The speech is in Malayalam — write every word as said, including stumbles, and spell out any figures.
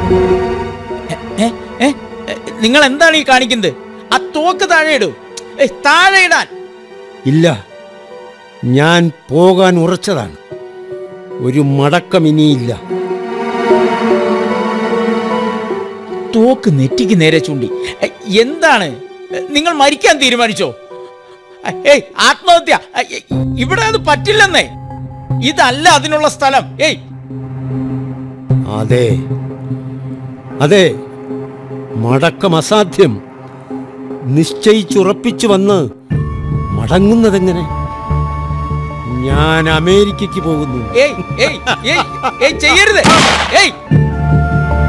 നിങ്ങൾ എന്താണ് ഈ കാണിക്കുന്നത്? ആ തോക്ക് താഴെ ഇടൂ. താഴെ ഇടാൻ. ഇല്ല, ഞാൻ പോകാൻ ഉറച്ചതാണ്. ഒരു മടക്കം ഇനിയില്ല. തോക്ക് നെറ്റിക്ക് നേരെ ചൂണ്ടി. എന്താണ്, നിങ്ങൾ മരിക്കാൻ തീരുമാനിച്ചോ? ഏയ്, ആത്മഹത്യ ഇവിടെ അത് പറ്റില്ലെന്നേ. ഇതല്ല അതിനുള്ള സ്ഥലം. ഏയ്, അതെ അതെ, മടക്കം അസാധ്യം. നിശ്ചയിച്ചുറപ്പിച്ചു വന്ന് മടങ്ങുന്നതെങ്ങനെ? ഞാൻ അമേരിക്കയ്ക്ക് പോകുന്നു. ഏയ് ഏയ് ഏയ് ചെയ്യരുത്. ഏയ്